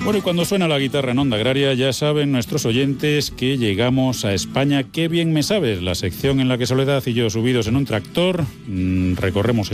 Bueno, y cuando suena la guitarra en Onda Agraria, ya saben nuestros oyentes que llegamos a España. Qué bien me sabes, la sección en la que Soledad y yo, subidos en un tractor, recorremos